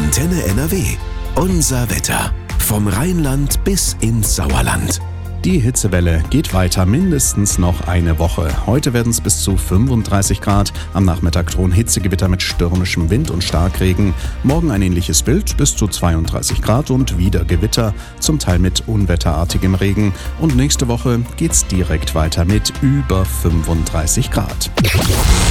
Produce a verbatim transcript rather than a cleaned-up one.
Antenne N R W. Unser Wetter. Vom Rheinland bis ins Sauerland. Die Hitzewelle geht weiter, mindestens noch eine Woche. Heute werden es bis zu fünfunddreißig Grad. Am Nachmittag drohen Hitzegewitter mit stürmischem Wind und Starkregen. Morgen ein ähnliches Bild, bis zu zweiunddreißig Grad und wieder Gewitter, zum Teil mit unwetterartigem Regen. Und nächste Woche geht's direkt weiter mit über fünfunddreißig Grad.